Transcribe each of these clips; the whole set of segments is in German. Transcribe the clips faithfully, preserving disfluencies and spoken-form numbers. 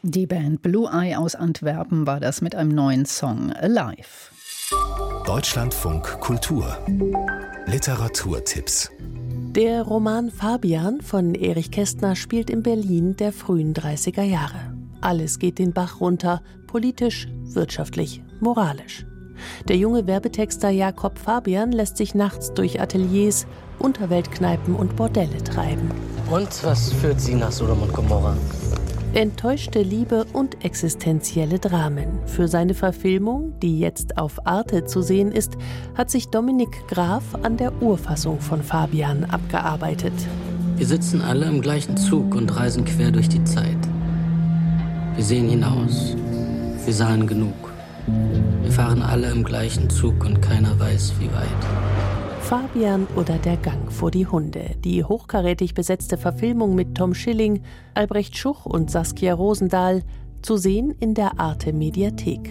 Die Band Blue Eye aus Antwerpen war das mit einem neuen Song Alive. Deutschlandfunk Kultur Literaturtipps. Der Roman Fabian von Erich Kästner spielt in Berlin der frühen dreißiger Jahre. Alles geht den Bach runter, politisch, wirtschaftlich, moralisch. Der junge Werbetexter Jakob Fabian lässt sich nachts durch Ateliers, Unterweltkneipen und Bordelle treiben. Und was führt Sie nach Sodom und Gomorra? Enttäuschte Liebe und existenzielle Dramen. Für seine Verfilmung, die jetzt auf Arte zu sehen ist, hat sich Dominik Graf an der Urfassung von Fabian abgearbeitet. Wir sitzen alle im gleichen Zug und reisen quer durch die Zeit. Wir sehen hinaus. Wir sahen genug. Wir fahren alle im gleichen Zug und keiner weiß, wie weit. Fabian oder der Gang vor die Hunde. Die hochkarätig besetzte Verfilmung mit Tom Schilling, Albrecht Schuch und Saskia Rosendahl, zu sehen in der Arte Mediathek.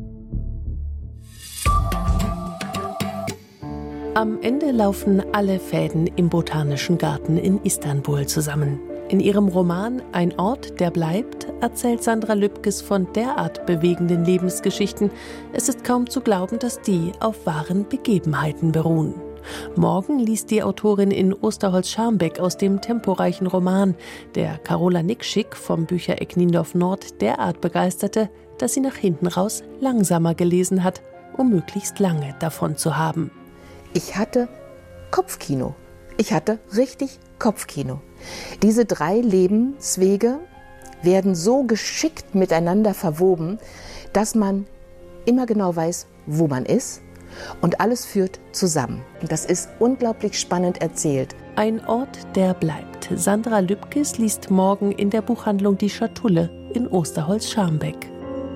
Am Ende laufen alle Fäden im Botanischen Garten in Istanbul zusammen. In ihrem Roman Ein Ort, der bleibt, erzählt Sandra Lübkes von derart bewegenden Lebensgeschichten. Es ist kaum zu glauben, dass die auf wahren Begebenheiten beruhen. Morgen liest die Autorin in Osterholz-Scharmbeck aus dem temporeichen Roman, der Carola Nikschik vom Büchereck Niendorf Nord derart begeisterte, dass sie nach hinten raus langsamer gelesen hat, um möglichst lange davon zu haben. Ich hatte Kopfkino. Ich hatte richtig Kopfkino. Diese drei Lebenswege werden so geschickt miteinander verwoben, dass man immer genau weiß, wo man ist. Und alles führt zusammen. Das ist unglaublich spannend erzählt. Ein Ort, der bleibt. Sandra Lübkes liest morgen in der Buchhandlung Die Schatulle in Osterholz-Scharmbeck.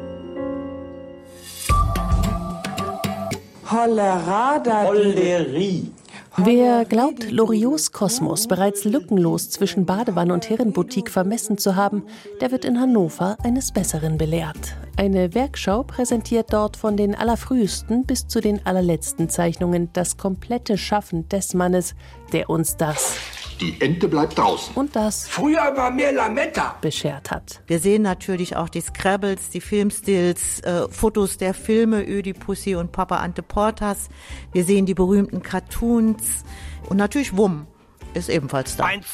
Hollerie. Wer glaubt, Loriots Kosmos bereits lückenlos zwischen Badewanne und Herrenboutique vermessen zu haben, der wird in Hannover eines Besseren belehrt. Eine Werkschau präsentiert dort von den allerfrühesten bis zu den allerletzten Zeichnungen das komplette Schaffen des Mannes, der uns das Die Ente bleibt draußen. und das Früher war mehr Lametta. beschert hat. Wir sehen natürlich auch die Scrabbles, die Filmstills, äh, Fotos der Filme, Ödipussy und Papa Ante Portas. Wir sehen die berühmten Cartoons und natürlich Wumm ist ebenfalls da. Ein